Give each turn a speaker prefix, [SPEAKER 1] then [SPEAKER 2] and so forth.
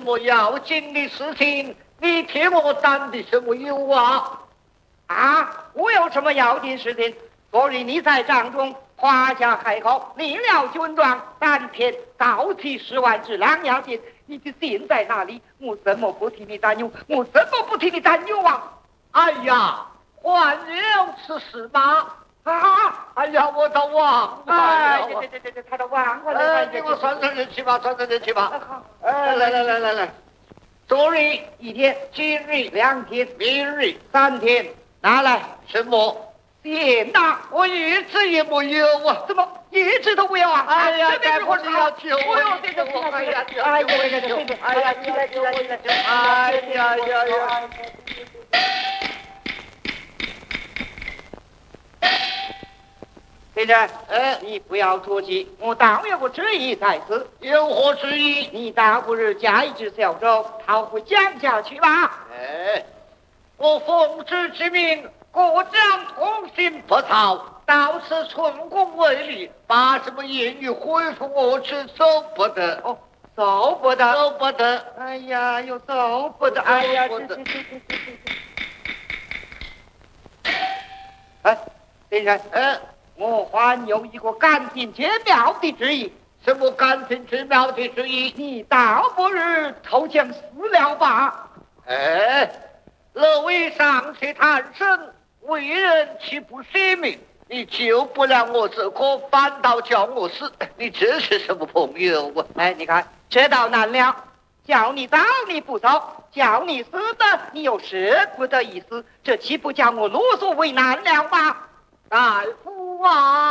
[SPEAKER 1] 么要紧的事情？你替我担的什么忧啊？
[SPEAKER 2] 啊，我有什么要紧事情？昨日你在帐中夸下海口，立了军状，3天到期10万只狼要紧，你的心在哪里？我怎么不替你担忧？我怎么不替你担忧啊？
[SPEAKER 1] 哎呀，还有此事吗？啊！哎呀，我都忘了。
[SPEAKER 2] 哎，对，他都忘了。
[SPEAKER 1] 给我算算日期吧，算算日期吧。
[SPEAKER 2] 好，
[SPEAKER 1] 来，昨日
[SPEAKER 2] 1天，
[SPEAKER 1] 今日
[SPEAKER 2] 2天，
[SPEAKER 1] 明日
[SPEAKER 2] 3天，拿来
[SPEAKER 1] 什么？
[SPEAKER 2] 钱呐！
[SPEAKER 1] 我一直也没有啊，
[SPEAKER 2] 怎么一直都没有啊？
[SPEAKER 1] 哎呀，
[SPEAKER 2] 这
[SPEAKER 1] 我是要救我！
[SPEAKER 2] 哎呀，起来！哎呀，先生，你不要着急，我当有个旨意在此。
[SPEAKER 1] 有何旨意？
[SPEAKER 2] 你大不日加一只小舟，逃回江家去吧。
[SPEAKER 1] 我奉旨之命，各将同心不逃，到此寸功未立，把什么言语回复我之走不得。
[SPEAKER 2] 哦，走不得，
[SPEAKER 1] 走不得。
[SPEAKER 2] 哎呀，又走不得，哎呀，哎，先生，我还有一个赶尽绝妙的旨意。
[SPEAKER 1] 什么赶尽绝妙的旨意？
[SPEAKER 2] 你大不日投江死了吧？
[SPEAKER 1] 乐为上去探生，为人岂不舍命？你救不了我这个，反倒叫我死，你这是什么朋友啊？
[SPEAKER 2] 哎，你看这道难了，叫你走你不走，叫你死的你又舍不得一死，这岂不叫我啰嗦为难了吗？
[SPEAKER 1] 大夫啊！